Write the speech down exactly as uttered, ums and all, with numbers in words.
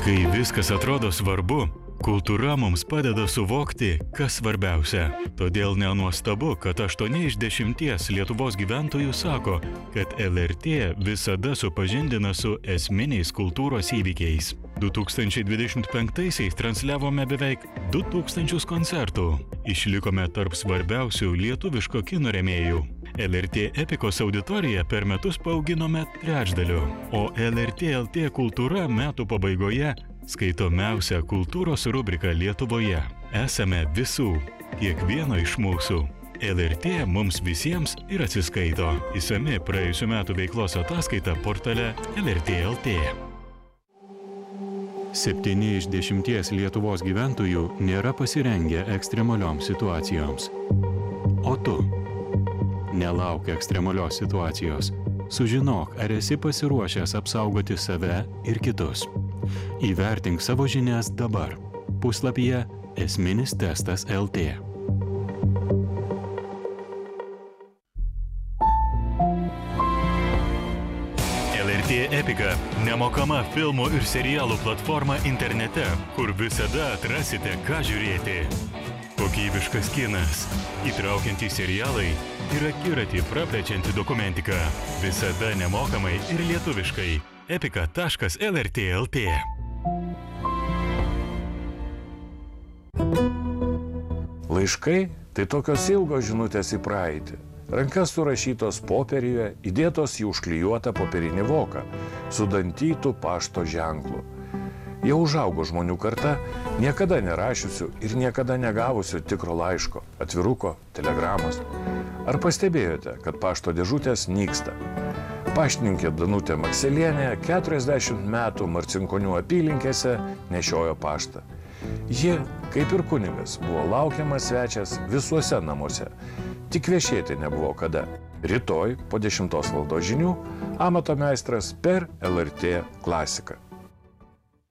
Kai viskas atrodo svarbu, kultūra mums padeda suvokti, kas svarbiausia. Todėl nenuostabu, kad aštuoni iš dešimties Lietuvos gyventojų sako, kad L R T visada supažindina su esminiais kultūros įvykiais. du tūkstančiai dvidešimt penktaisiais transliavome beveik du tūkstančius koncertų. Išlikome tarp svarbiausių lietuviško kino rėmėjų. L R T Epikos auditoriją per metus paauginome trečdaliu, o L R T L T kultūra metų pabaigoje skaitomiausia kultūros rubrika Lietuvoje. Esame visų, kiekvieno iš mūsų. L R T mums visiems ir atsiskaito. Išsami praėjusių metų veiklos ataskaita portale L R T L T. Septyni iš dešimties Lietuvos gyventojų nėra pasirengę ekstremalioms situacijoms. O tu? Nelauk ekstremalios situacijos. Sužinok, ar esi pasiruošęs apsaugoti save ir kitus. Įvertink savo žinias dabar. Puslapyje Esminis testas L T. L R T Epika – nemokama filmų ir serialų platforma internete, kur visada atrasite, ką žiūrėti. Kokybiškas kinas, įtraukiantys serialai ir akiratį praplečianti dokumentika. Visada nemokamai ir lietuviškai. epika taškas L R T L T. Laiškai – tai tokios ilgos žinutės į praeitį. Rankas surašytos popieriuje, įdėtos į užklijuotą popierinį voką, su dantytų pašto ženklu. Jau užaugo žmonių karta, niekada nerašiusių ir niekada negavusių tikro laiško, atviruko, telegramos. Ar pastebėjote, kad pašto dėžutės nyksta? Paštininkė Danutė Makselienė keturiasdešimt metų Marcinkonių apylinkėse nešiojo paštą. Ji, kaip ir kunigas, buvo laukiamas svečias visuose namuose. Tik viešėti nebuvo kada. Rytoj po dešimtos valandos žinių amato meistras per L R T klasiką.